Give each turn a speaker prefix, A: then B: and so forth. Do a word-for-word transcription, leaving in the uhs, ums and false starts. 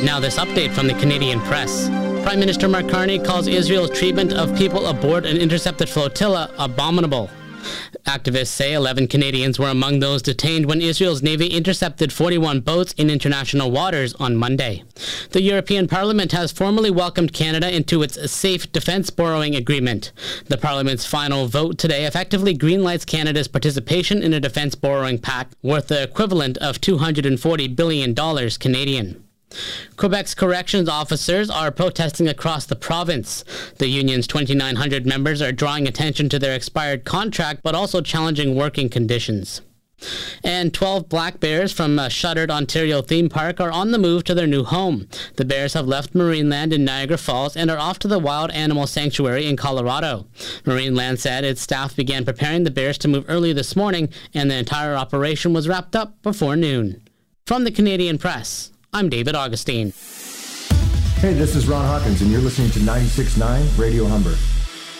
A: Now this update from the Canadian Press. Prime Minister Mark Carney calls Israel's treatment of people aboard an intercepted flotilla abominable. Activists say eleven Canadians were among those detained when Israel's Navy intercepted forty-one boats in international waters on Monday. The European Parliament has formally welcomed Canada into its Safe Defence Borrowing Agreement. The Parliament's final vote today effectively greenlights Canada's participation in a defence borrowing pact worth the equivalent of two hundred forty billion dollars Canadian. Quebec's corrections officers are protesting across the province. The union's twenty-nine hundred members are drawing attention to their expired contract, but also challenging working conditions. And twelve black bears from a shuttered Ontario theme park are on the move to their new home. The bears have left Marineland in Niagara Falls and are off to the Wild Animal Sanctuary in Colorado. Marineland said its staff began preparing the bears to move early this morning, and the entire operation was wrapped up before noon. From the Canadian Press, I'm David Augustine.
B: Hey, this is Ron Hawkins, and you're listening to ninety-six point nine Radio Humber.